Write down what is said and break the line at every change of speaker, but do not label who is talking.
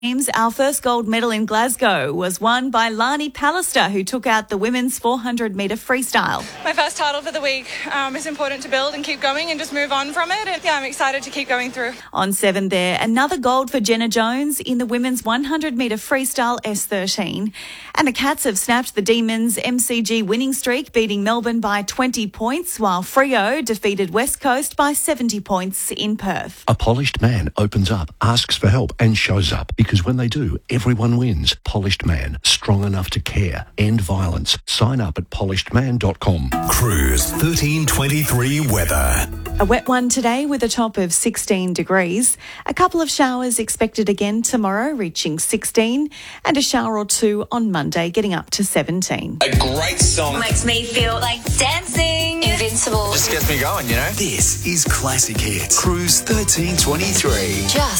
Our first gold medal in Glasgow was won by Lani Pallister, who took out the women's 400-metre freestyle.
My first title for the week. It's important to build and keep going and just move on from it. And I'm excited to keep going through.
On 7 there, another gold for Jenna Jones in the women's 100-metre freestyle S13. And the Cats have snapped the Demons' MCG winning streak, beating Melbourne by 20 points, while Freo defeated West Coast by 70 points in Perth.
A polished man opens up, asks for help and shows up. Because when they do, everyone wins. Polished Man, strong enough to care. End violence. Sign up at polishedman.com.
Cruise 1323 weather.
A wet one today with a top of 16 degrees. A couple of showers expected again tomorrow, reaching 16, and a shower or two on Monday, getting up to 17.
A great song.
Makes me feel like dancing. Invincible.
Just gets me going, you know.
This is Classic Hits. Cruise 1323.
Just